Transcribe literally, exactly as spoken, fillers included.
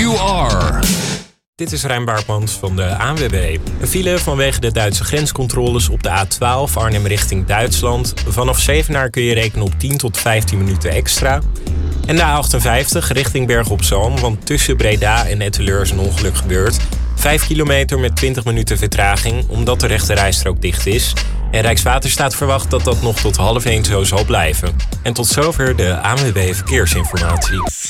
you are. Dit is Rijn Baartmans van de A N W B. Een file vanwege de Duitse grenscontroles op de A twaalf Arnhem richting Duitsland. Vanaf Zevenaar kun je rekenen op tien tot vijftien minuten extra. En de A achtenvijftig richting Bergen op Zoom, want tussen Breda en Etteleur is een ongeluk gebeurd. Vijf kilometer met twintig minuten vertraging, omdat de rechterrijstrook dicht is. En Rijkswaterstaat verwacht dat dat nog tot half één zo zal blijven. En tot zover de A N W B Verkeersinformatie.